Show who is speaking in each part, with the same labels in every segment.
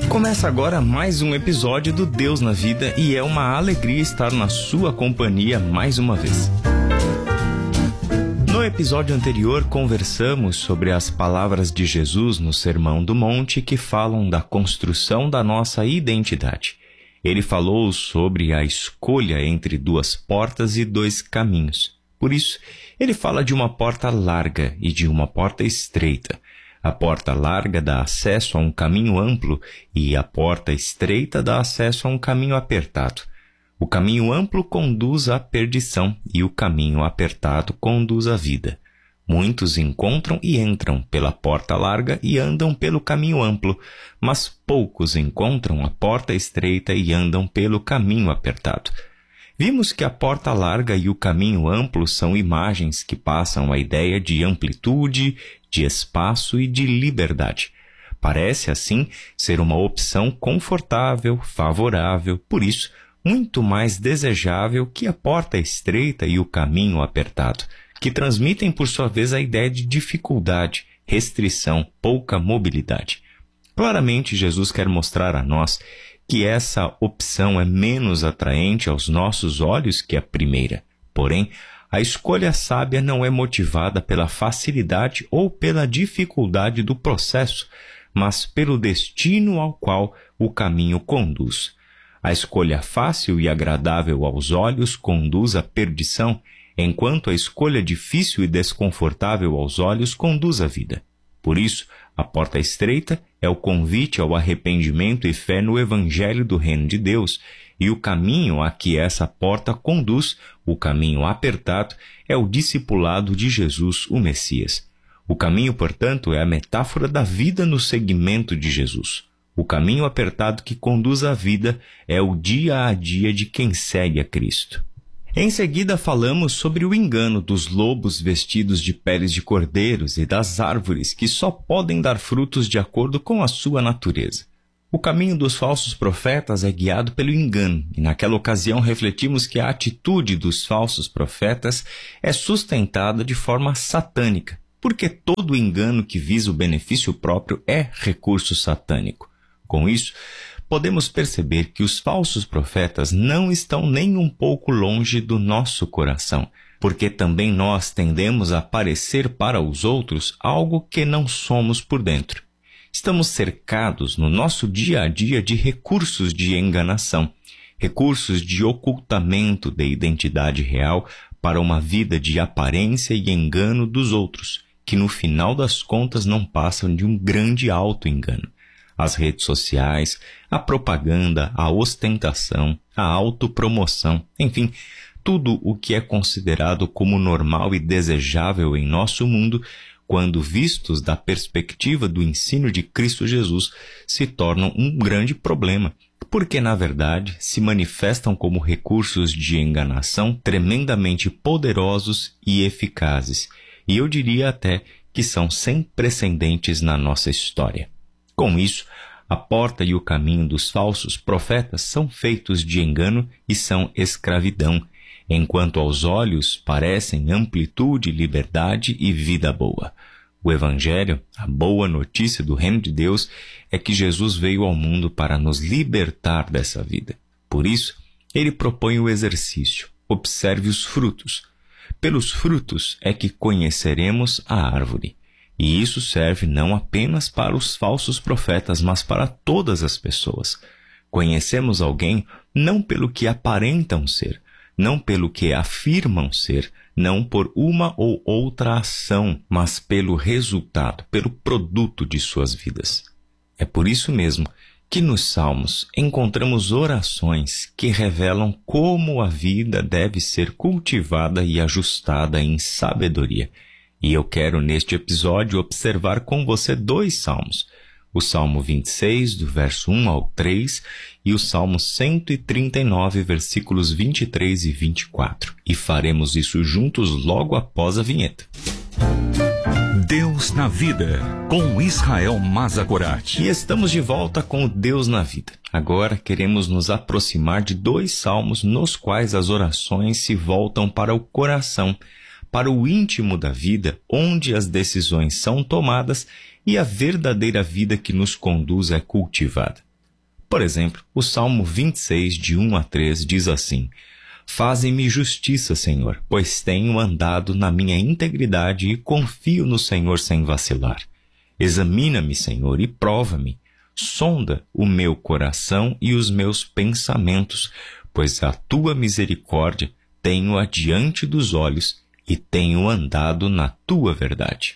Speaker 1: Começa agora mais um episódio do Deus na Vida e é uma alegria estar na sua companhia mais uma vez. No episódio anterior, conversamos sobre as palavras de Jesus no Sermão do Monte que falam da construção da nossa identidade. Ele falou sobre a escolha entre duas portas e dois caminhos. Por isso, ele fala de uma porta larga e de uma porta estreita. A porta larga dá acesso a um caminho amplo e a porta estreita dá acesso a um caminho apertado. O caminho amplo conduz à perdição e o caminho apertado conduz à vida. Muitos encontram e entram pela porta larga e andam pelo caminho amplo, mas poucos encontram a porta estreita e andam pelo caminho apertado. Vimos que a porta larga e o caminho amplo são imagens que passam a ideia de amplitude, de espaço e de liberdade. Parece, assim, ser uma opção confortável, favorável, por isso, muito mais desejável que a porta estreita e o caminho apertado, que transmitem, por sua vez, a ideia de dificuldade, restrição, pouca mobilidade. Claramente, Jesus quer mostrar a nós que essa opção é menos atraente aos nossos olhos que a primeira. Porém, a escolha sábia não é motivada pela facilidade ou pela dificuldade do processo, mas pelo destino ao qual o caminho conduz. A escolha fácil e agradável aos olhos conduz à perdição, enquanto a escolha difícil e desconfortável aos olhos conduz à vida. Por isso, a porta estreita é o convite ao arrependimento e fé no Evangelho do Reino de Deus, e o caminho a que essa porta conduz, o caminho apertado, é o discipulado de Jesus, o Messias. O caminho, portanto, é a metáfora da vida no seguimento de Jesus. O caminho apertado que conduz à vida é o dia a dia de quem segue a Cristo. Em seguida, falamos sobre o engano dos lobos vestidos de peles de cordeiros e das árvores que só podem dar frutos de acordo com a sua natureza. O caminho dos falsos profetas é guiado pelo engano, e naquela ocasião refletimos que a atitude dos falsos profetas é sustentada de forma satânica, porque todo engano que visa o benefício próprio é recurso satânico. Com isso, podemos perceber que os falsos profetas não estão nem um pouco longe do nosso coração, porque também nós tendemos a parecer para os outros algo que não somos por dentro. Estamos cercados no nosso dia a dia de recursos de enganação, recursos de ocultamento da identidade real para uma vida de aparência e engano dos outros, que no final das contas não passam de um grande auto-engano. As redes sociais, a propaganda, a ostentação, a autopromoção, enfim, tudo o que é considerado como normal e desejável em nosso mundo, quando vistos da perspectiva do ensino de Cristo Jesus, se tornam um grande problema, porque, na verdade, se manifestam como recursos de enganação tremendamente poderosos e eficazes, e eu diria até que são sem precedentes na nossa história. Com isso, a porta e o caminho dos falsos profetas são feitos de engano e são escravidão, enquanto aos olhos parecem amplitude, liberdade e vida boa. O Evangelho, a boa notícia do Reino de Deus, é que Jesus veio ao mundo para nos libertar dessa vida. Por isso, ele propõe o exercício. Observe os frutos. Pelos frutos é que conheceremos a árvore. E isso serve não apenas para os falsos profetas, mas para todas as pessoas. Conhecemos alguém não pelo que aparentam ser, não pelo que afirmam ser, não por uma ou outra ação, mas pelo resultado, pelo produto de suas vidas. É por isso mesmo que nos Salmos encontramos orações que revelam como a vida deve ser cultivada e ajustada em sabedoria. E eu quero, neste episódio, observar com você dois salmos. O Salmo 26, do verso 1 ao 3, e o Salmo 139, versículos 23 e 24. E faremos isso juntos logo após a vinheta.
Speaker 2: Deus na Vida, com Israel Mazagorat.
Speaker 1: E estamos de volta com o Deus na Vida. Agora queremos nos aproximar de dois salmos nos quais as orações se voltam para o coração, para o íntimo da vida, onde as decisões são tomadas e a verdadeira vida que nos conduz é cultivada. Por exemplo, o Salmo 26, de 1 a 3, diz assim: Faze-me justiça, Senhor, pois tenho andado na minha integridade e confio no Senhor sem vacilar. Examina-me, Senhor, e prova-me. Sonda o meu coração e os meus pensamentos, pois a tua misericórdia tenho adiante dos olhos e tenho andado na tua verdade.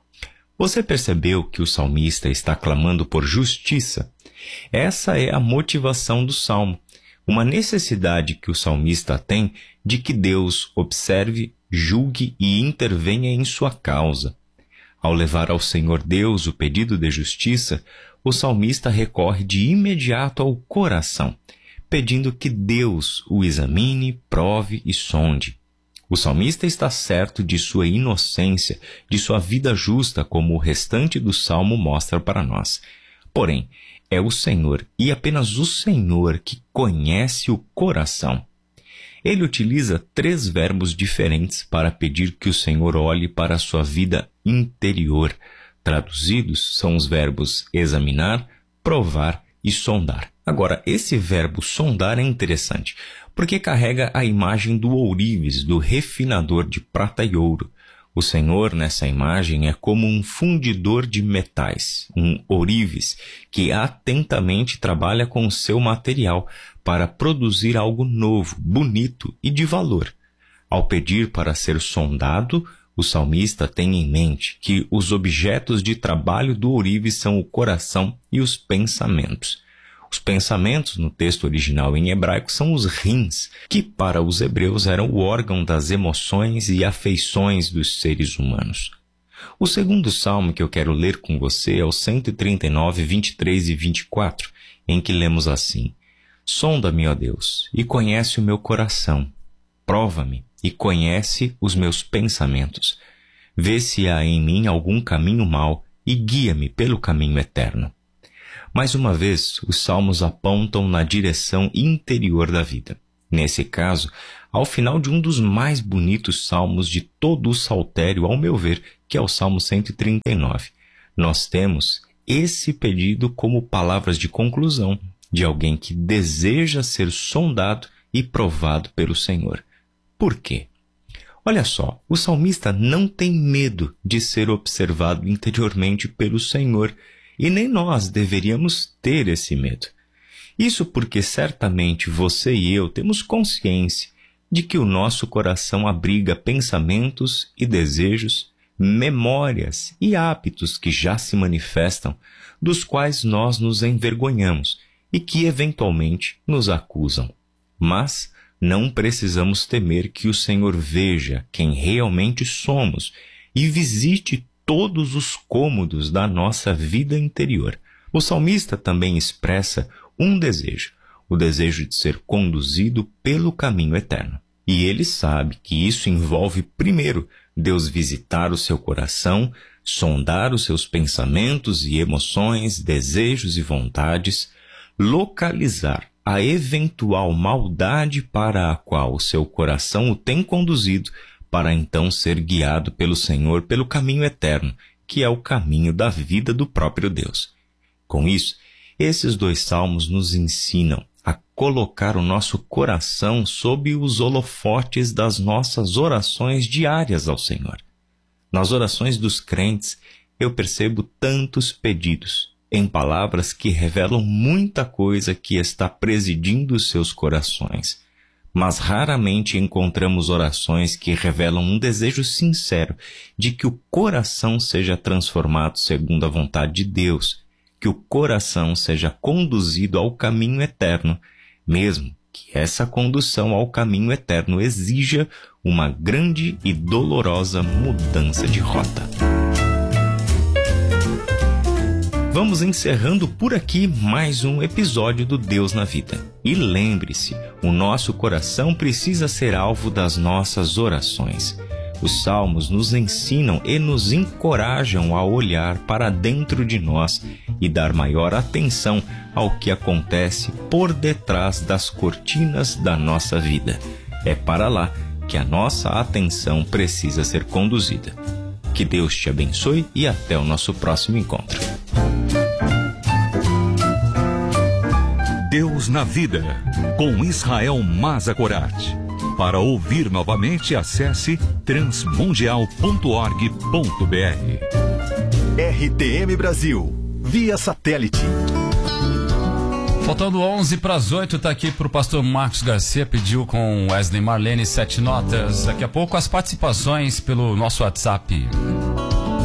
Speaker 1: Você percebeu que o salmista está clamando por justiça? Essa é a motivação do salmo, uma necessidade que o salmista tem de que Deus observe, julgue e intervenha em sua causa. Ao levar ao Senhor Deus o pedido de justiça, o salmista recorre de imediato ao coração, pedindo que Deus o examine, prove e sonde. O salmista está certo de sua inocência, de sua vida justa, como o restante do salmo mostra para nós. Porém, é o Senhor, e apenas o Senhor, que conhece o coração. Ele utiliza 3 verbos diferentes para pedir que o Senhor olhe para a sua vida interior. Traduzidos são os verbos examinar, provar e sondar. Agora, esse verbo sondar é interessante, porque carrega a imagem do ourives, do refinador de prata e ouro. O Senhor, nessa imagem, é como um fundidor de metais, um ourives, que atentamente trabalha com o seu material para produzir algo novo, bonito e de valor. Ao pedir para ser sondado, o salmista tem em mente que os objetos de trabalho do ourives são o coração e os pensamentos. Os pensamentos, no texto original em hebraico, são os rins, que para os hebreus eram o órgão das emoções e afeições dos seres humanos. O segundo salmo que eu quero ler com você é o 139, 23 e 24, em que lemos assim: Sonda-me, ó Deus, e conhece o meu coração. Prova-me e conhece os meus pensamentos. Vê se há em mim algum caminho mau e guia-me pelo caminho eterno. Mais uma vez, os salmos apontam na direção interior da vida. Nesse caso, ao final de um dos mais bonitos salmos de todo o saltério, ao meu ver, que é o Salmo 139, nós temos esse pedido como palavras de conclusão de alguém que deseja ser sondado e provado pelo Senhor. Por quê? Olha só, o salmista não tem medo de ser observado interiormente pelo Senhor, e nem nós deveríamos ter esse medo. Isso porque certamente você e eu temos consciência de que o nosso coração abriga pensamentos e desejos, memórias e hábitos que já se manifestam, dos quais nós nos envergonhamos e que eventualmente nos acusam. Mas não precisamos temer que o Senhor veja quem realmente somos e visite todos os cômodos da nossa vida interior. O salmista também expressa um desejo, o desejo de ser conduzido pelo caminho eterno. E ele sabe que isso envolve, primeiro, Deus visitar o seu coração, sondar os seus pensamentos e emoções, desejos e vontades, localizar a eventual maldade para a qual o seu coração o tem conduzido, para então ser guiado pelo Senhor pelo caminho eterno, que é o caminho da vida do próprio Deus. Com isso, esses 2 salmos nos ensinam a colocar o nosso coração sob os holofotes das nossas orações diárias ao Senhor. Nas orações dos crentes, eu percebo tantos pedidos, em palavras que revelam muita coisa que está presidindo os seus corações. Mas raramente encontramos orações que revelam um desejo sincero de que o coração seja transformado segundo a vontade de Deus, que o coração seja conduzido ao caminho eterno, mesmo que essa condução ao caminho eterno exija uma grande e dolorosa mudança de rota. Vamos encerrando por aqui mais um episódio do Deus na Vida. E lembre-se, o nosso coração precisa ser alvo das nossas orações. Os salmos nos ensinam e nos encorajam a olhar para dentro de nós e dar maior atenção ao que acontece por detrás das cortinas da nossa vida. É para lá que a nossa atenção precisa ser conduzida. Que Deus te abençoe e até o nosso próximo encontro.
Speaker 2: Deus na vida, com Israel Mazakorati. Para ouvir novamente, acesse transmundial.org.br.
Speaker 3: RTM Brasil, via satélite.
Speaker 4: Faltando 11 para as 8, tá aqui pro pastor Marcos Garcia, pediu com Wesley Marlene 7 notas. Daqui a pouco as participações pelo nosso WhatsApp.